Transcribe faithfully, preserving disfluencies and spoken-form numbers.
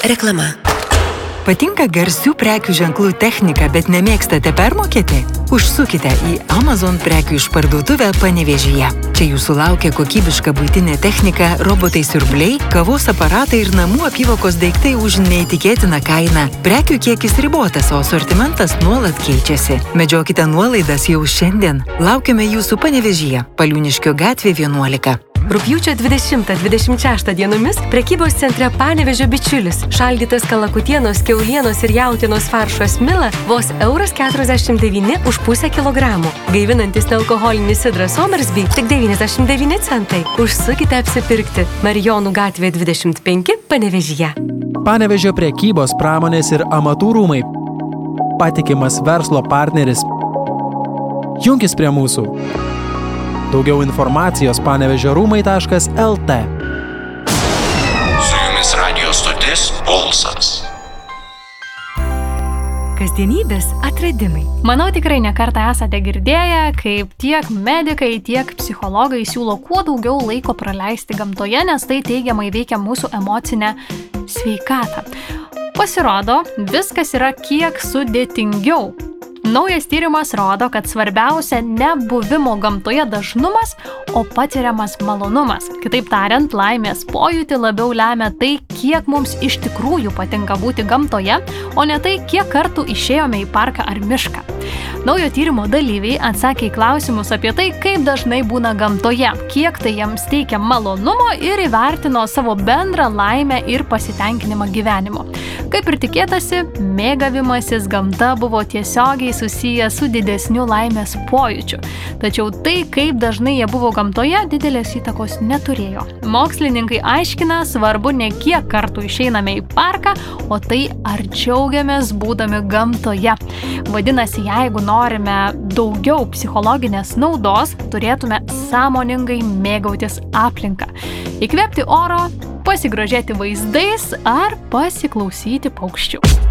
Reklama. Patinka garsių prekių ženklų technika, bet nemėgstate permokėti? Užsukite į Amazon prekių išparduotuvę Panevėžyje. Čia jūsų laukia kokybiška buitinė technika, robotai siurbliai, kavos aparatai ir namų apyvokos daiktai už neįtikėtiną kainą. Prekių kiekis ribotas, o asortimentas nuolat keičiasi. Medžiokite nuolaidas jau šiandien. Laukiame jūsų Panevėžyje, Paliūniškio gatvė vienuolika. Rugpjūčio dvidešimtą dvidešimt šeštą dienomis prekybos centre Panevėžio bičiulis šaldytas kalakutienos, kiaulienos ir jautienos faršo smila vos euras keturiasdešimt devyni už pusę kilogramų. Gaivinantis nealkoholinis sidras Somersby tik devyniasdešimt devyni centai. Užsukite apsipirkti. Marijonų gatvė dvidešimt penki Panevėžyje. Panevėžio prekybos, pramonės ir amatų rūmai. Patikimas verslo partneris. Junkis prie mūsų. Daugiau informacijos panevėžio rūmai taškas el tė. Su jumis radio stotis Pulsas. Kasdienybės atradimai. Manau, tikrai nekartą esate girdėję, kaip tiek medikai, tiek psichologai siūlo kuo daugiau laiko praleisti gamtoje, nes tai teigiamai veikia mūsų emocinę sveikatą. Pasirodo, viskas yra kiek sudėtingiau. Naujas tyrimas rodo, kad svarbiausia ne buvimo gamtoje dažnumas, o patiriamas malonumas. Kitaip tariant, laimės pojūtį labiau lemia tai, kiek mums iš tikrųjų patinka būti gamtoje, o ne tai, kiek kartų išėjome į parką ar mišką. Naujo tyrimo dalyviai atsakė į klausimus apie tai, kaip dažnai būna gamtoje, kiek tai jiems teikia malonumo ir įvertino savo bendrą laimę ir pasitenkinimą gyvenimu. Kaip ir tikėtasi, mėgavimasis gamta buvo tiesiogiai susijęs su didesniu laimės pojūčiu. Tačiau tai, kaip dažnai jie buvo gamtoje, didelės įtakos neturėjo. Mokslininkai aiškina, svarbu ne kiek kartų išeiname į parką, o tai ar džiaugiamės būdami gamtoje. Vadinasi, jeigu norime daugiau psichologinės naudos, turėtume sąmoningai mėgautis aplinką. Įkvėpti oro, pasigrožėti vaizdais ar pasiklausyti paukščių.